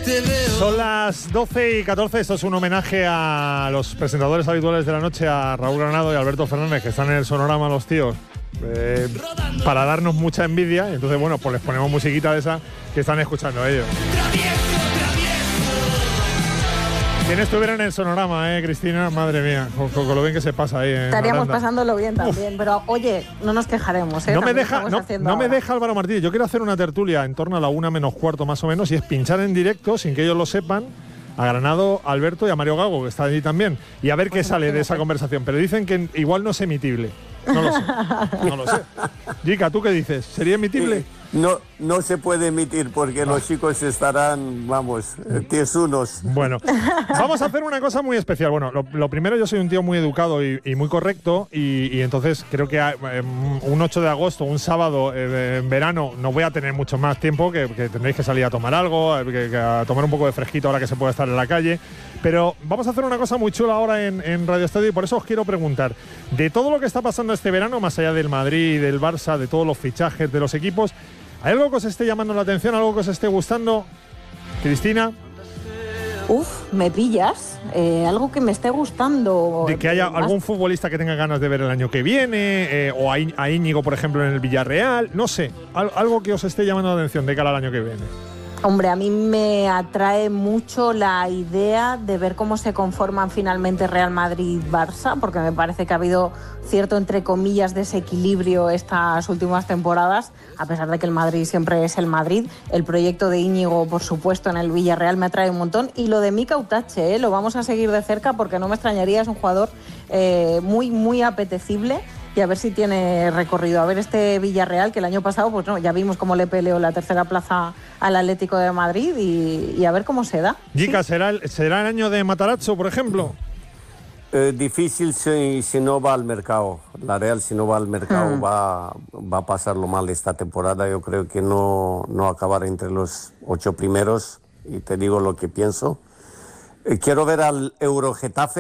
Son las 12:14, esto es un homenaje a los presentadores habituales de la noche, a Raúl Granado y Alberto Fernández, que están en el Sonorama los tíos, para darnos mucha envidia, y entonces bueno, pues les ponemos musiquita de esa que están escuchando ellos. ¿Quiénes estuvieron en el Sonorama, Cristina? Madre mía, con lo bien que se pasa ahí. Estaríamos pasándolo bien también. Uf. Pero oye, no nos quejaremos. No me deja Álvaro Martínez. Yo quiero hacer una tertulia en torno a la 1 menos cuarto más o menos, y es pinchar en directo, sin que ellos lo sepan, a Granado, a Alberto y a Mario Gago, que está allí también, y a ver qué sale de esa conversación. Pero dicen que igual no es emitible. No lo sé. Jica, ¿tú qué dices? ¿Sería emitible? No se puede emitir porque los chicos estarán, tiesunos. Bueno, vamos a hacer una cosa muy especial. Bueno, lo primero, yo soy un tío muy educado y muy correcto, y entonces creo que un 8 de agosto, un sábado en verano, no voy a tener mucho más tiempo, que tendréis que salir a tomar algo, a tomar un poco de fresquito ahora que se puede estar en la calle. Pero vamos a hacer una cosa muy chula ahora en Radio Estadio, y por eso os quiero preguntar, de todo lo que está pasando este verano, más allá del Madrid, del Barça, de todos los fichajes de los equipos, ¿hay algo que os esté llamando la atención, algo que os esté gustando? Cristina. Me pillas. Algo que me esté gustando. De que haya algún futbolista que tenga ganas de ver el año que viene, o a Íñigo, por ejemplo, en el Villarreal, no sé, algo que os esté llamando la atención de cara al año que viene. Hombre, a mí me atrae mucho la idea de ver cómo se conforman finalmente Real Madrid-Barça, porque me parece que ha habido cierto, entre comillas, desequilibrio estas últimas temporadas, a pesar de que el Madrid siempre es el Madrid. El proyecto de Íñigo, por supuesto, en el Villarreal me atrae un montón. Y lo de Mika Utache, lo vamos a seguir de cerca porque no me extrañaría, es un jugador muy, muy apetecible. Y a ver si tiene recorrido. A ver este Villarreal, que el año pasado, pues no, ya vimos cómo le peleó la tercera plaza al Atlético de Madrid, y a ver cómo se da. Jica, ¿sí? ¿será el año de Matarazzo, por ejemplo? Difícil si no va al mercado. La Real, si no va al mercado, va a pasarlo mal esta temporada. Yo creo que no acabar entre los 8 primeros, y te digo lo que pienso. Quiero ver al Euro Getafe.